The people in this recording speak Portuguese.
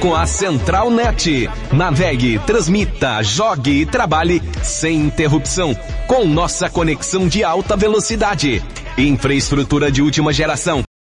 com a Central Net. Navegue, transmita, jogue e trabalhe sem interrupção com nossa conexão de alta velocidade. Infraestrutura de última geração.